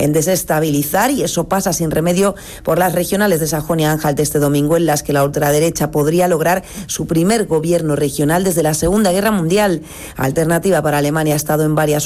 en desestabilizar, y eso pasa sin remedio por las regionales de Sajonia-Anhalt este domingo, en las que la ultraderecha podría lograr su primer gobierno regional desde la Segunda Guerra Mundial. Alternativa para Alemania ha estado en varias